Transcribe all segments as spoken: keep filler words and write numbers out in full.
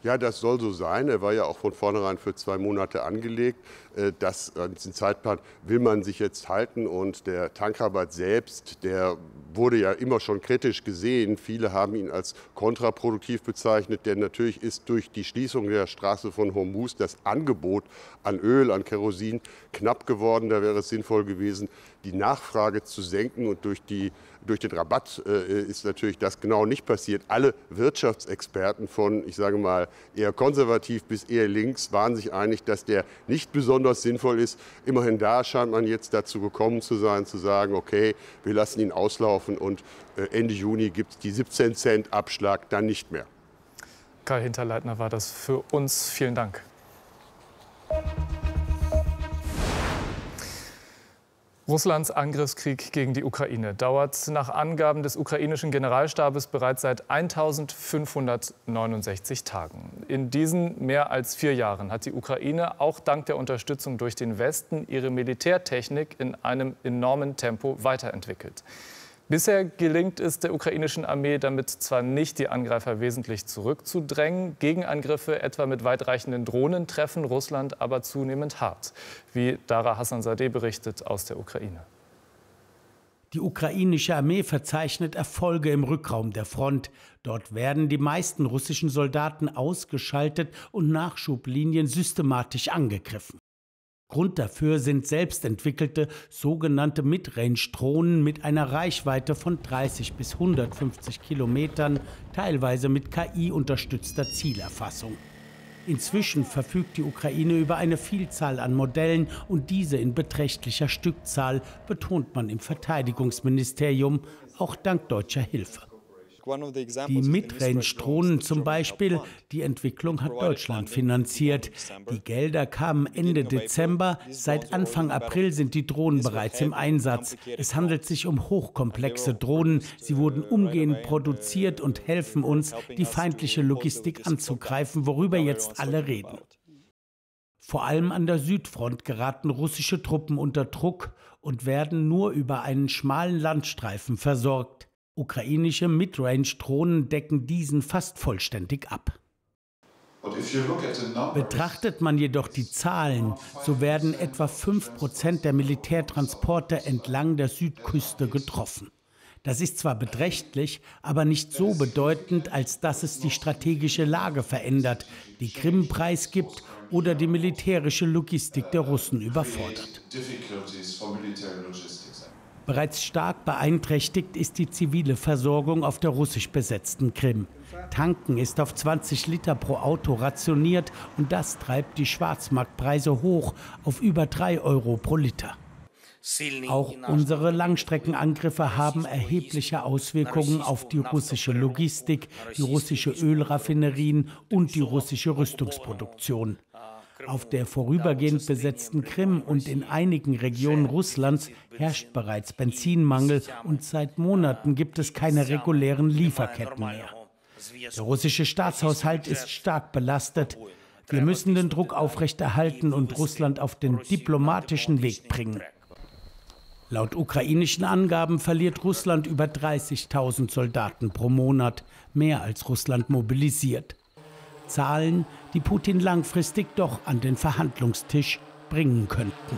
Ja, das soll so sein. Er war ja auch von vornherein für zwei Monate angelegt. Das, an diesen Zeitplan will man sich jetzt halten. Und der Tankrabatt selbst, der wurde ja immer schon kritisch gesehen. Viele haben ihn als kontraproduktiv bezeichnet, denn natürlich ist durch die Schließung der Straße von Hormuz das Angebot an Öl, an Kerosin knapp geworden. Da wäre es sinnvoll gewesen, die Nachfrage zu senken. Und durch, die, durch den Rabatt äh, ist natürlich das genau nicht passiert. Alle Wirtschaftsexperten von, ich sage mal, eher konservativ bis eher links waren sich einig, dass der nicht besonders sinnvoll ist. Immerhin da scheint man jetzt dazu gekommen zu sein, zu sagen, okay, wir lassen ihn auslaufen und Ende Juni gibt es die siebzehn Cent Abschlag dann nicht mehr. Karl Hinterleitner war das für uns. Vielen Dank. Russlands Angriffskrieg gegen die Ukraine dauert nach Angaben des ukrainischen Generalstabes bereits seit eintausendfünfhundertneunundsechzig Tagen. In diesen mehr als vier Jahren hat die Ukraine auch dank der Unterstützung durch den Westen ihre Militärtechnik in einem enormen Tempo weiterentwickelt. Bisher gelingt es der ukrainischen Armee damit zwar nicht, die Angreifer wesentlich zurückzudrängen. Gegenangriffe etwa mit weitreichenden Drohnen treffen Russland aber zunehmend hart, wie Dara Hassanzadeh berichtet aus der Ukraine. Die ukrainische Armee verzeichnet Erfolge im Rückraum der Front. Dort werden die meisten russischen Soldaten ausgeschaltet und Nachschublinien systematisch angegriffen. Grund dafür sind selbstentwickelte sogenannte Midrange-Drohnen mit einer Reichweite von dreißig bis hundertfünfzig Kilometern, teilweise mit K I-unterstützter Zielerfassung. Inzwischen verfügt die Ukraine über eine Vielzahl an Modellen und diese in beträchtlicher Stückzahl, betont man im Verteidigungsministerium, auch dank deutscher Hilfe. Die Midrange-Drohnen zum Beispiel, die Entwicklung hat Deutschland finanziert. Die Gelder kamen Ende Dezember. Seit Anfang April sind die Drohnen bereits im Einsatz. Es handelt sich um hochkomplexe Drohnen. Sie wurden umgehend produziert und helfen uns, die feindliche Logistik anzugreifen, worüber jetzt alle reden. Vor allem an der Südfront geraten russische Truppen unter Druck und werden nur über einen schmalen Landstreifen versorgt. Ukrainische Midrange-Drohnen decken diesen fast vollständig ab. Betrachtet man jedoch die Zahlen, so werden etwa fünf Prozent der Militärtransporte entlang der Südküste getroffen. Das ist zwar beträchtlich, aber nicht so bedeutend, als dass es die strategische Lage verändert, die Krim preisgibt oder die militärische Logistik der Russen überfordert. Bereits stark beeinträchtigt ist die zivile Versorgung auf der russisch besetzten Krim. Tanken ist auf zwanzig Liter pro Auto rationiert und das treibt die Schwarzmarktpreise hoch auf über drei Euro pro Liter. Auch unsere Langstreckenangriffe haben erhebliche Auswirkungen auf die russische Logistik, die russische Ölraffinerien und die russische Rüstungsproduktion. Auf der vorübergehend besetzten Krim und in einigen Regionen Russlands herrscht bereits Benzinmangel und seit Monaten gibt es keine regulären Lieferketten mehr. Der russische Staatshaushalt ist stark belastet. Wir müssen den Druck aufrechterhalten und Russland auf den diplomatischen Weg bringen. Laut ukrainischen Angaben verliert Russland über dreißigtausend Soldaten pro Monat, mehr als Russland mobilisiert. Zahlen, die Putin langfristig doch an den Verhandlungstisch bringen könnten.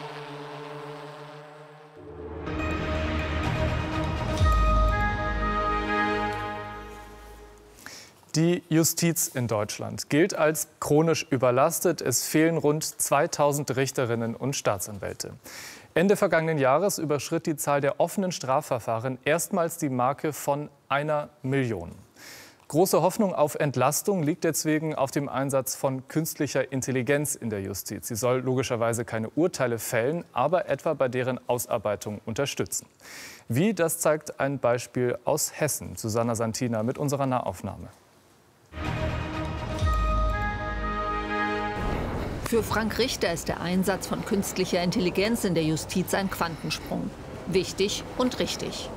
Die Justiz in Deutschland gilt als chronisch überlastet. Es fehlen rund zweitausend Richterinnen und Staatsanwälte. Ende vergangenen Jahres überschritt die Zahl der offenen Strafverfahren erstmals die Marke von einer Million. Große Hoffnung auf Entlastung liegt deswegen auf dem Einsatz von künstlicher Intelligenz in der Justiz. Sie soll logischerweise keine Urteile fällen, aber etwa bei deren Ausarbeitung unterstützen. Wie, das zeigt ein Beispiel aus Hessen. Susanna Santina mit unserer Nahaufnahme. Für Frank Richter ist der Einsatz von künstlicher Intelligenz in der Justiz ein Quantensprung. Wichtig und richtig.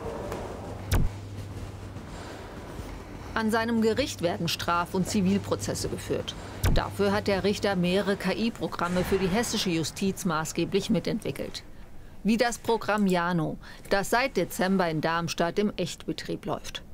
An seinem Gericht werden Straf- und Zivilprozesse geführt. Dafür hat der Richter mehrere K I-Programme für die hessische Justiz maßgeblich mitentwickelt. Wie das Programm Jano, das seit Dezember in Darmstadt im Echtbetrieb läuft.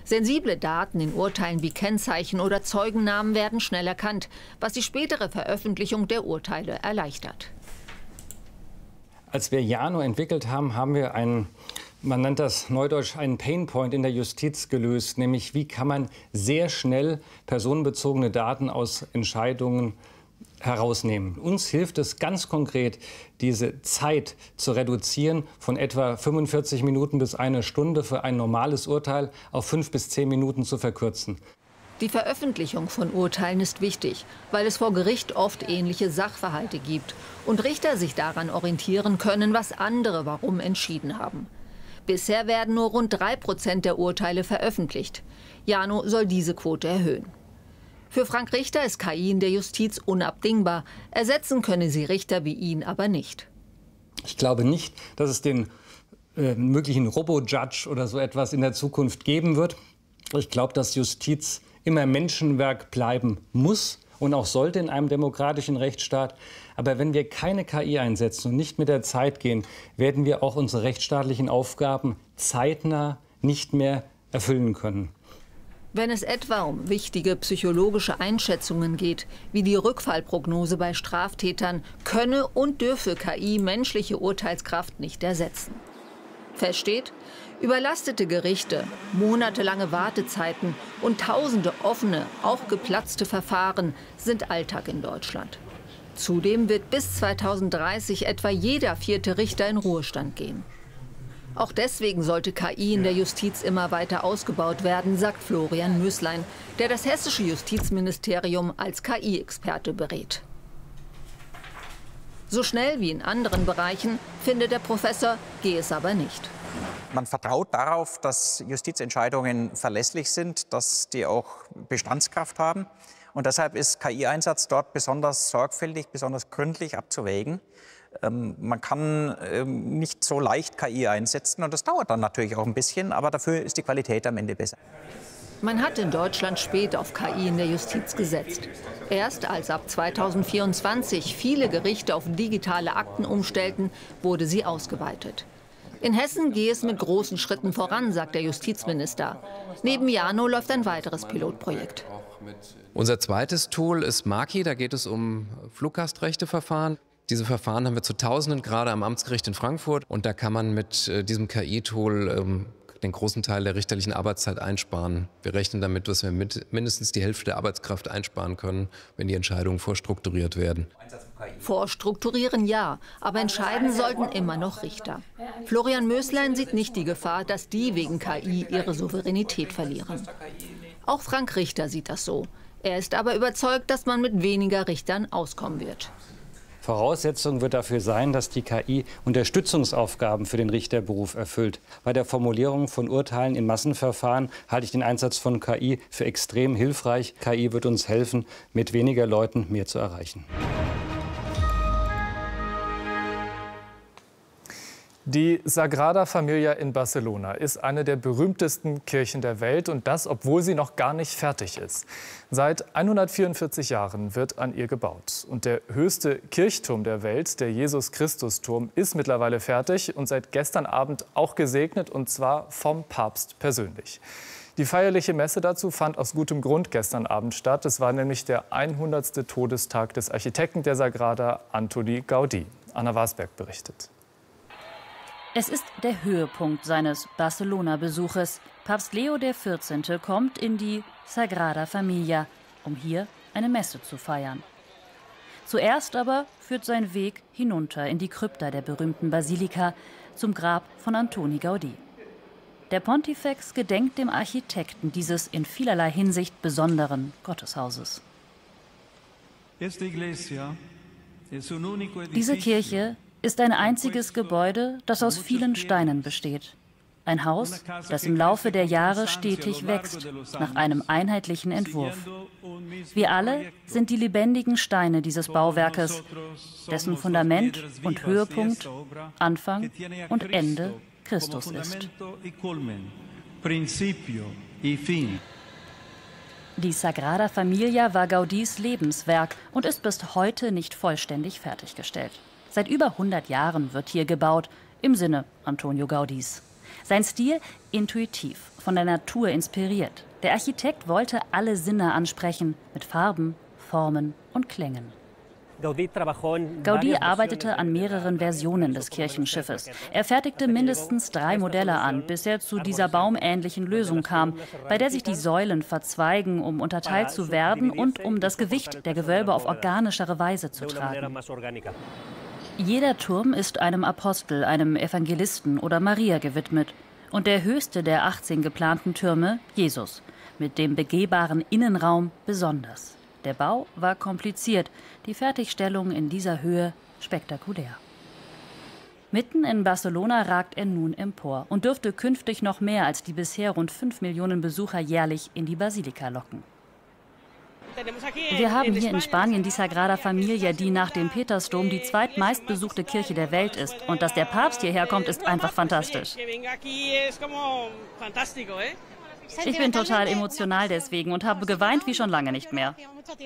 Sensible Daten in Urteilen wie Kennzeichen oder Zeugennamen werden schnell erkannt, was die spätere Veröffentlichung der Urteile erleichtert. Als wir Jano entwickelt haben, haben wir einen, man nennt das neudeutsch, einen Painpoint in der Justiz gelöst, nämlich wie kann man sehr schnell personenbezogene Daten aus Entscheidungen herausnehmen. Uns hilft es ganz konkret, diese Zeit zu reduzieren von etwa fünfundvierzig Minuten bis eine Stunde für ein normales Urteil auf fünf bis zehn Minuten zu verkürzen. Die Veröffentlichung von Urteilen ist wichtig, weil es vor Gericht oft ähnliche Sachverhalte gibt und Richter sich daran orientieren können, was andere warum entschieden haben. Bisher werden nur rund drei Prozent der Urteile veröffentlicht. Jano soll diese Quote erhöhen. Für Frank Richter ist K I in der Justiz unabdingbar. Ersetzen könne sie Richter wie ihn aber nicht. Ich glaube nicht, dass es den äh, möglichen Robo-Judge oder so etwas in der Zukunft geben wird. Ich glaube, dass Justiz immer Menschenwerk bleiben muss und auch sollte in einem demokratischen Rechtsstaat. Aber wenn wir keine K I einsetzen und nicht mit der Zeit gehen, werden wir auch unsere rechtsstaatlichen Aufgaben zeitnah nicht mehr erfüllen können. Wenn es etwa um wichtige psychologische Einschätzungen geht, wie die Rückfallprognose bei Straftätern, könne und dürfe K I menschliche Urteilskraft nicht ersetzen. Fest steht, überlastete Gerichte, monatelange Wartezeiten und tausende offene, auch geplatzte Verfahren sind Alltag in Deutschland. Zudem wird bis zweitausenddreißig etwa jeder vierte Richter in Ruhestand gehen. Auch deswegen sollte K I in der Justiz immer weiter ausgebaut werden, sagt Florian Möslein, der das hessische Justizministerium als K I-Experte berät. So schnell wie in anderen Bereichen, findet der Professor, gehe es aber nicht. Man vertraut darauf, dass Justizentscheidungen verlässlich sind, dass die auch Bestandskraft haben. Und deshalb ist K I-Einsatz dort besonders sorgfältig, besonders gründlich abzuwägen. Ähm, man kann ähm, nicht so leicht K I einsetzen und das dauert dann natürlich auch ein bisschen, aber dafür ist die Qualität am Ende besser. Man hat in Deutschland spät auf K I in der Justiz gesetzt. Erst als ab zweitausendvierundzwanzig viele Gerichte auf digitale Akten umstellten, wurde sie ausgeweitet. In Hessen gehe es mit großen Schritten voran, sagt der Justizminister. Neben Jano läuft ein weiteres Pilotprojekt. Unser zweites Tool ist Maki, da geht es um Fluggastrechteverfahren. Diese Verfahren haben wir zu Tausenden, gerade am Amtsgericht in Frankfurt. Und da kann man mit äh, diesem K I-Tool ähm, den großen Teil der richterlichen Arbeitszeit einsparen. Wir rechnen damit, dass wir mit mindestens die Hälfte der Arbeitskraft einsparen können, wenn die Entscheidungen vorstrukturiert werden. Vorstrukturieren ja, aber entscheiden sollten immer noch Richter. Florian Möslein sieht nicht die Gefahr, dass die wegen K I ihre Souveränität verlieren. Auch Frank Richter sieht das so. Er ist aber überzeugt, dass man mit weniger Richtern auskommen wird. Voraussetzung wird dafür sein, dass die K I Unterstützungsaufgaben für den Richterberuf erfüllt. Bei der Formulierung von Urteilen in Massenverfahren halte ich den Einsatz von K I für extrem hilfreich. K I wird uns helfen, mit weniger Leuten mehr zu erreichen. Die Sagrada Familia in Barcelona ist eine der berühmtesten Kirchen der Welt, und das, obwohl sie noch gar nicht fertig ist. Seit hundertvierundvierzig Jahren wird an ihr gebaut. Und der höchste Kirchturm der Welt, der Jesus-Christus-Turm, ist mittlerweile fertig und seit gestern Abend auch gesegnet, und zwar vom Papst persönlich. Die feierliche Messe dazu fand aus gutem Grund gestern Abend statt. Es war nämlich der hundertste Todestag des Architekten der Sagrada, Antoni Gaudí. Anna Wasberg berichtet. Es ist der Höhepunkt seines Barcelona-Besuches. Papst Leo der vierzehnte kommt in die Sagrada Familia, um hier eine Messe zu feiern. Zuerst aber führt sein Weg hinunter in die Krypta der berühmten Basilika zum Grab von Antoni Gaudí. Der Pontifex gedenkt dem Architekten dieses in vielerlei Hinsicht besonderen Gotteshauses. Diese Kirche ist ein einziges Gebäude, das aus vielen Steinen besteht. Ein Haus, das im Laufe der Jahre stetig wächst, nach einem einheitlichen Entwurf. Wir alle sind die lebendigen Steine dieses Bauwerkes, dessen Fundament und Höhepunkt, Anfang und Ende Christus ist. Die Sagrada Familia war Gaudís Lebenswerk und ist bis heute nicht vollständig fertiggestellt. Seit über hundert Jahren wird hier gebaut, im Sinne Antonio Gaudís. Sein Stil intuitiv, von der Natur inspiriert. Der Architekt wollte alle Sinne ansprechen, mit Farben, Formen und Klängen. Gaudí arbeitete an mehreren Versionen des Kirchenschiffes. Er fertigte mindestens drei Modelle an, bis er zu dieser baumähnlichen Lösung kam, bei der sich die Säulen verzweigen, um unterteilt zu werden und um das Gewicht der Gewölbe auf organischere Weise zu tragen. Jeder Turm ist einem Apostel, einem Evangelisten oder Maria gewidmet. Und der höchste der achtzehn geplanten Türme, Jesus, mit dem begehbaren Innenraum besonders. Der Bau war kompliziert, die Fertigstellung in dieser Höhe spektakulär. Mitten in Barcelona ragt er nun empor und dürfte künftig noch mehr als die bisher rund fünf Millionen Besucher jährlich in die Basilika locken. Wir haben hier in Spanien die Sagrada Familia, die nach dem Petersdom die zweitmeistbesuchte Kirche der Welt ist. Und dass der Papst hierher kommt, ist einfach fantastisch. Ich bin total emotional deswegen und habe geweint wie schon lange nicht mehr.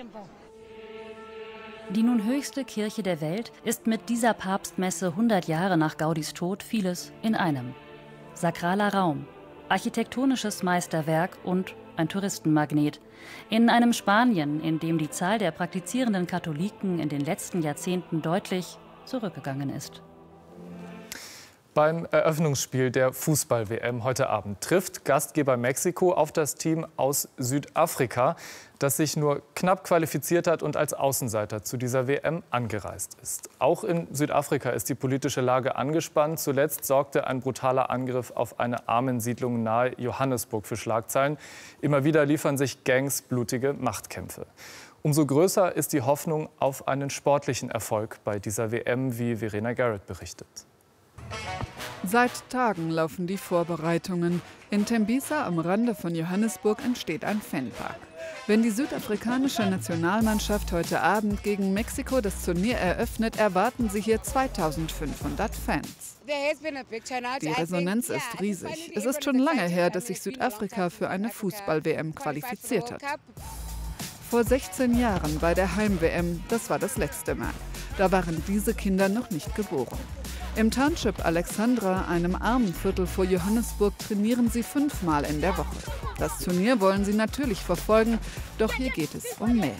Die nun höchste Kirche der Welt ist mit dieser Papstmesse hundert Jahre nach Gaudís Tod vieles in einem. Sakraler Raum, architektonisches Meisterwerk und ein Touristenmagnet. In einem Spanien, in dem die Zahl der praktizierenden Katholiken in den letzten Jahrzehnten deutlich zurückgegangen ist. Beim Eröffnungsspiel der Fußball-W M heute Abend trifft Gastgeber Mexiko auf das Team aus Südafrika, das sich nur knapp qualifiziert hat und als Außenseiter zu dieser W M angereist ist. Auch in Südafrika ist die politische Lage angespannt. Zuletzt sorgte ein brutaler Angriff auf eine Armensiedlung nahe Johannesburg für Schlagzeilen. Immer wieder liefern sich Gangs blutige Machtkämpfe. Umso größer ist die Hoffnung auf einen sportlichen Erfolg bei dieser W M, wie Verena Garrett berichtet. Seit Tagen laufen die Vorbereitungen. In Tembisa am Rande von Johannesburg entsteht ein Fanpark. Wenn die südafrikanische Nationalmannschaft heute Abend gegen Mexiko das Turnier eröffnet, erwarten sie hier zweitausendfünfhundert Fans. Die Resonanz ist riesig. Es ist schon lange her, dass sich Südafrika für eine Fußball-W M qualifiziert hat. Vor sechzehn Jahren bei der Heim-W M, das war das letzte Mal. Da waren diese Kinder noch nicht geboren. Im Township Alexandra, einem armen Viertel vor Johannesburg, trainieren sie fünfmal in der Woche. Das Turnier wollen sie natürlich verfolgen, doch hier geht es um mehr.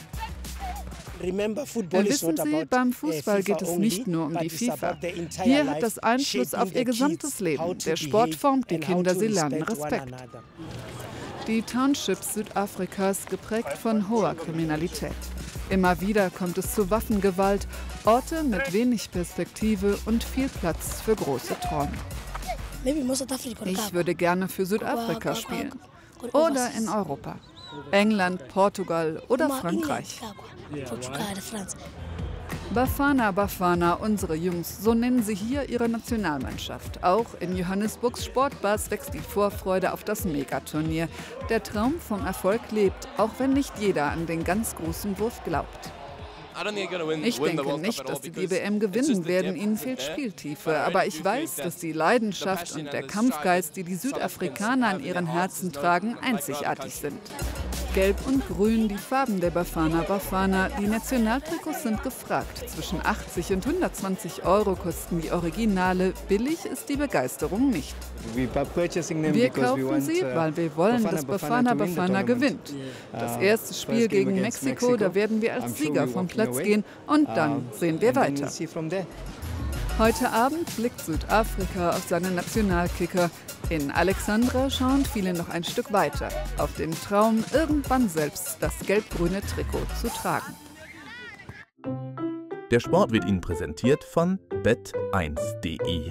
Wissen Sie, beim Fußball geht es nicht nur um die FIFA. Hier hat das Einfluss auf ihr gesamtes Leben. Der Sport formt die Kinder, sie lernen Respekt. Die Townships Südafrikas geprägt von hoher Kriminalität. Immer wieder kommt es zu Waffengewalt, Orte mit wenig Perspektive und viel Platz für große Träume. Ich würde gerne für Südafrika spielen oder in Europa. England, Portugal oder Frankreich. Bafana Bafana, unsere Jungs, so nennen sie hier ihre Nationalmannschaft. Auch in Johannesburgs Sportbars wächst die Vorfreude auf das Megaturnier. Der Traum vom Erfolg lebt, auch wenn nicht jeder an den ganz großen Wurf glaubt. Ich denke nicht, dass sie die W M gewinnen werden, ihnen fehlt Spieltiefe. Aber ich weiß, dass die Leidenschaft und der Kampfgeist, die die Südafrikaner in ihren Herzen tragen, einzigartig sind. Gelb und Grün, die Farben der Bafana Bafana. Die Nationaltrikots sind gefragt. Zwischen achtzig und hundertzwanzig Euro kosten die Originale. Billig ist die Begeisterung nicht. Wir kaufen sie, weil wir wollen, dass Bafana Bafana gewinnt. Das erste Spiel gegen Mexiko, da werden wir als Sieger vom Platz gehen und dann sehen wir weiter. Heute Abend blickt Südafrika auf seine Nationalkicker. In Alexandra schauen viele noch ein Stück weiter, auf den Traum, irgendwann selbst das gelb-grüne Trikot zu tragen. Der Sport wird Ihnen präsentiert von bet eins punkt de.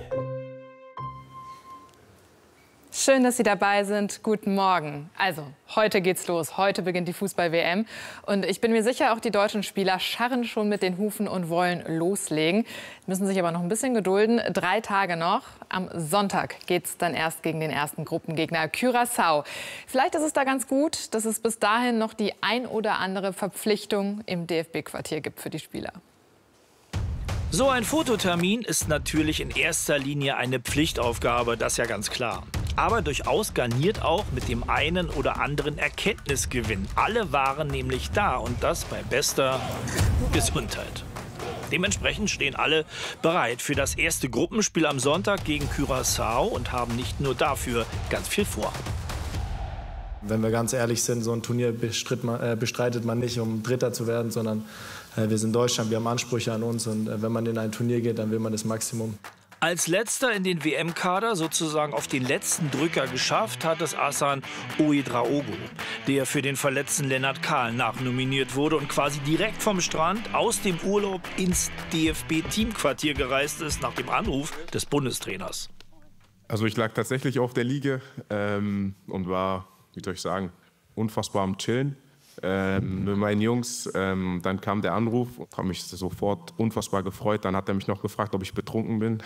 Schön, dass Sie dabei sind. Guten Morgen. Also, heute geht's los. Heute beginnt die Fußball-W M. Und ich bin mir sicher, auch die deutschen Spieler scharren schon mit den Hufen und wollen loslegen. Müssen sich aber noch ein bisschen gedulden. Drei Tage noch. Am Sonntag geht's dann erst gegen den ersten Gruppengegner Curaçao. Vielleicht ist es da ganz gut, dass es bis dahin noch die ein oder andere Verpflichtung im D F B-Quartier gibt für die Spieler. So ein Fototermin ist natürlich in erster Linie eine Pflichtaufgabe, das ist ja ganz klar. Aber durchaus garniert auch mit dem einen oder anderen Erkenntnisgewinn. Alle waren nämlich da und das bei bester Gesundheit. Dementsprechend stehen alle bereit für das erste Gruppenspiel am Sonntag gegen Curaçao und haben nicht nur dafür ganz viel vor. Wenn wir ganz ehrlich sind, so ein Turnier man, äh, bestreitet man nicht, um Dritter zu werden, sondern äh, wir sind Deutschland, wir haben Ansprüche an uns und äh, wenn man in ein Turnier geht, dann will man das Maximum. Als letzter in den W M-Kader, sozusagen auf den letzten Drücker geschafft, hat es Ahsan Ouedraogo, der für den verletzten Lennart Kahl nachnominiert wurde und quasi direkt vom Strand aus dem Urlaub ins D F B-Teamquartier gereist ist, nach dem Anruf des Bundestrainers. Also ich lag tatsächlich auf der Liege ähm, und war, wie soll ich sagen, unfassbar am Chillen ähm, mit meinen Jungs. Ähm, dann kam der Anruf, habe mich sofort unfassbar gefreut. Dann hat er mich noch gefragt, ob ich betrunken bin.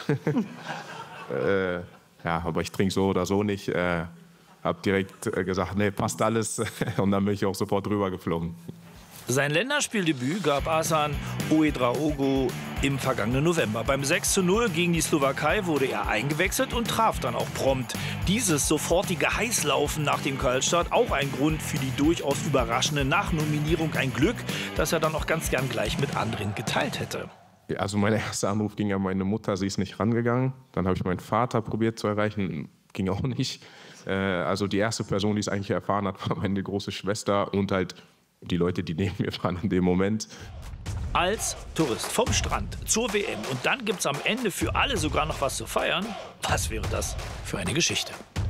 äh, ja, aber ich trinke so oder so nicht. Äh, habe direkt äh, gesagt, nee, passt alles. Und dann bin ich auch sofort rüber geflogen. Sein Länderspieldebüt gab Ahsan Ouedraogo im vergangenen November. Beim sechs zu null gegen die Slowakei wurde er eingewechselt und traf dann auch prompt. Dieses sofortige Heißlaufen nach dem Kaltstart auch ein Grund für die durchaus überraschende Nachnominierung. Ein Glück, das er dann auch ganz gern gleich mit anderen geteilt hätte. Also mein erster Anruf ging an meine Mutter, sie ist nicht rangegangen. Dann habe ich meinen Vater probiert zu erreichen, ging auch nicht. Äh, also die erste Person, die es eigentlich erfahren hat, war meine große Schwester und halt die Leute, die neben mir waren in dem Moment. Als Tourist vom Strand zur W M und dann gibt es am Ende für alle sogar noch was zu feiern. Was wäre das für eine Geschichte?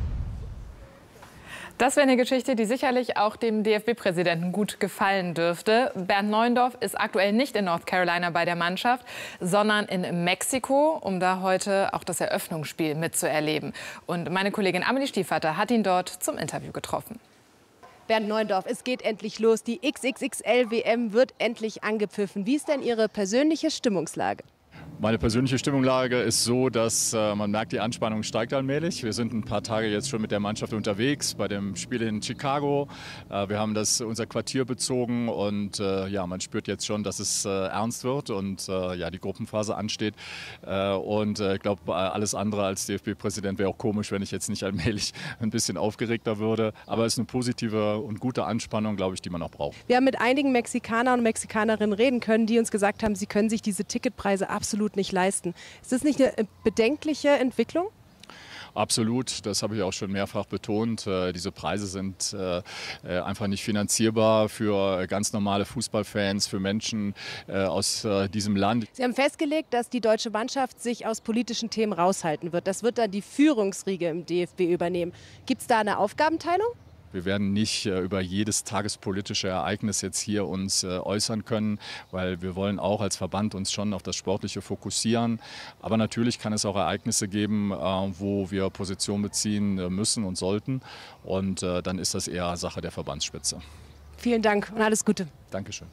Das wäre eine Geschichte, die sicherlich auch dem D F B-Präsidenten gut gefallen dürfte. Bernd Neuendorf ist aktuell nicht in North Carolina bei der Mannschaft, sondern in Mexiko, um da heute auch das Eröffnungsspiel mitzuerleben. Und meine Kollegin Amelie Stiefvater hat ihn dort zum Interview getroffen. Bernd Neuendorf, es geht endlich los. Die X X X L-W M wird endlich angepfiffen. Wie ist denn Ihre persönliche Stimmungslage? Meine persönliche Stimmungslage ist so, dass äh, man merkt, die Anspannung steigt allmählich. Wir sind ein paar Tage jetzt schon mit der Mannschaft unterwegs bei dem Spiel in Chicago. Äh, wir haben das unser Quartier bezogen und äh, ja, man spürt jetzt schon, dass es äh, ernst wird und äh, ja, die Gruppenphase ansteht. Äh, und ich äh, glaube, alles andere als D F B-Präsident wäre auch komisch, wenn ich jetzt nicht allmählich ein bisschen aufgeregter würde. Aber es ist eine positive und gute Anspannung, glaube ich, die man auch braucht. Wir haben mit einigen Mexikanern und Mexikanerinnen reden können, die uns gesagt haben, sie können sich diese Ticketpreise absolut nicht leisten. Ist das nicht eine bedenkliche Entwicklung? Absolut, das habe ich auch schon mehrfach betont. Äh, diese Preise sind äh, einfach nicht finanzierbar für ganz normale Fußballfans, für Menschen äh, aus äh, diesem Land. Sie haben festgelegt, dass die deutsche Mannschaft sich aus politischen Themen raushalten wird. Das wird dann die Führungsriege im D F B übernehmen. Gibt es da eine Aufgabenteilung? Wir werden nicht äh, über jedes tagespolitische Ereignis jetzt hier uns äh, äußern können, weil wir wollen auch als Verband uns schon auf das Sportliche fokussieren. Aber natürlich kann es auch Ereignisse geben, äh, wo wir Position beziehen äh, müssen und sollten. Und äh, dann ist das eher Sache der Verbandsspitze. Vielen Dank und alles Gute. Dankeschön.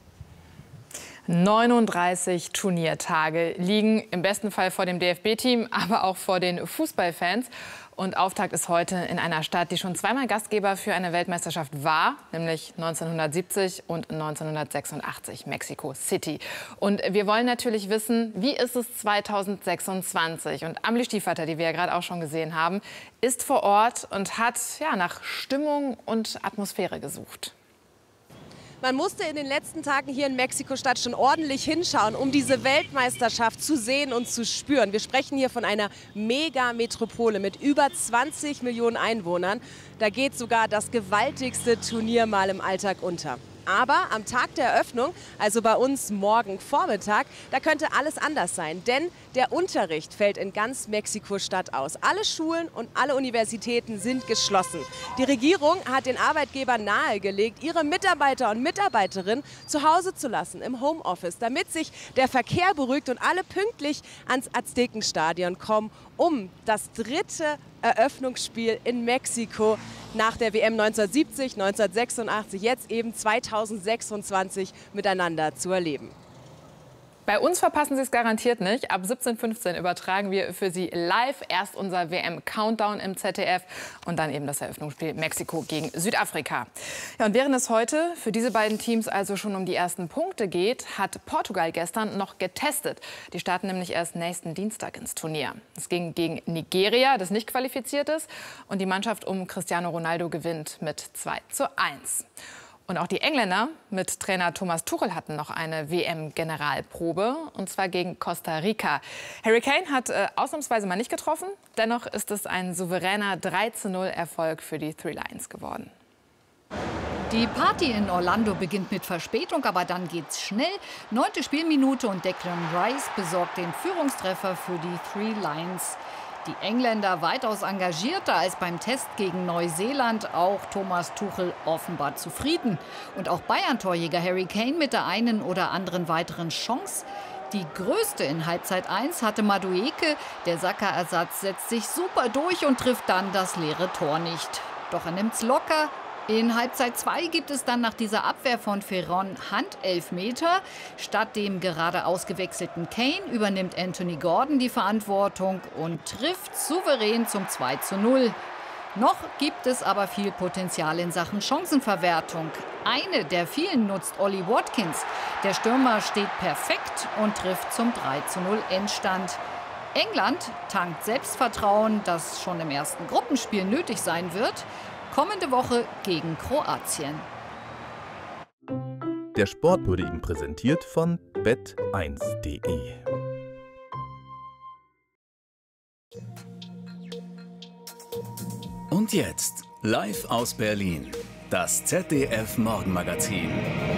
neununddreißig Turniertage liegen im besten Fall vor dem D F B-Team, aber auch vor den Fußballfans. Und Auftakt ist heute in einer Stadt, die schon zweimal Gastgeber für eine Weltmeisterschaft war, nämlich neunzehnhundertsiebzig und neunzehnhundertsechsundachtzig, Mexico City. Und wir wollen natürlich wissen, wie ist es zweitausendsechsundzwanzig? Und Amelie Stiefvater, die wir ja gerade auch schon gesehen haben, ist vor Ort und hat ja, nach Stimmung und Atmosphäre gesucht. Man musste in den letzten Tagen hier in Mexiko-Stadt schon ordentlich hinschauen, um diese Weltmeisterschaft zu sehen und zu spüren. Wir sprechen hier von einer Megametropole mit über zwanzig Millionen Einwohnern. Da geht sogar das gewaltigste Turnier mal im Alltag unter. Aber am Tag der Eröffnung, also bei uns morgen Vormittag, da könnte alles anders sein. Denn der Unterricht fällt in ganz Mexiko-Stadt aus. Alle Schulen und alle Universitäten sind geschlossen. Die Regierung hat den Arbeitgebern nahegelegt, ihre Mitarbeiter und Mitarbeiterinnen zu Hause zu lassen, im Homeoffice, damit sich der Verkehr beruhigt und alle pünktlich ans Aztekenstadion kommen, um das dritte Eröffnungsspiel in Mexiko nach der W M neunzehnhundertsiebzig, neunzehnhundertsechsundachtzig, jetzt eben zweitausendsechsundzwanzig miteinander zu erleben. Bei uns verpassen Sie es garantiert nicht. Ab siebzehn Uhr fünfzehn übertragen wir für Sie live erst unser W M-Countdown im Z D F und dann eben das Eröffnungsspiel Mexiko gegen Südafrika. Ja, und während es heute für diese beiden Teams also schon um die ersten Punkte geht, hat Portugal gestern noch getestet. Die starten nämlich erst nächsten Dienstag ins Turnier. Es ging gegen Nigeria, das nicht qualifiziert ist, und die Mannschaft um Cristiano Ronaldo gewinnt mit zwei zu eins. Und auch die Engländer mit Trainer Thomas Tuchel hatten noch eine W M-Generalprobe, und zwar gegen Costa Rica. Harry Kane hat äh, ausnahmsweise mal nicht getroffen. Dennoch ist es ein souveräner drei zu null Erfolg für die Three Lions geworden. Die Party in Orlando beginnt mit Verspätung, aber dann geht's schnell. Neunte Spielminute und Declan Rice besorgt den Führungstreffer für die Three Lions. Die Engländer weitaus engagierter als beim Test gegen Neuseeland. Auch Thomas Tuchel offenbar zufrieden. Und auch Bayern-Torjäger Harry Kane mit der einen oder anderen weiteren Chance. Die größte in Halbzeit eins hatte Madueke. Der Saka-Ersatz setzt sich super durch und trifft dann das leere Tor nicht. Doch er nimmt's locker. In Halbzeit zwei gibt es dann nach dieser Abwehr von Veron Handelfmeter. Statt dem gerade ausgewechselten Kane übernimmt Anthony Gordon die Verantwortung und trifft souverän zum zwei zu null. Noch gibt es aber viel Potenzial in Sachen Chancenverwertung. Eine der vielen nutzt Ollie Watkins. Der Stürmer steht perfekt und trifft zum drei zu null Endstand. England tankt Selbstvertrauen, das schon im ersten Gruppenspiel nötig sein wird. Kommende Woche gegen Kroatien. Der Sport wurde Ihnen präsentiert von bet eins punkt de. Und jetzt, live aus Berlin, das Z D F Morgenmagazin.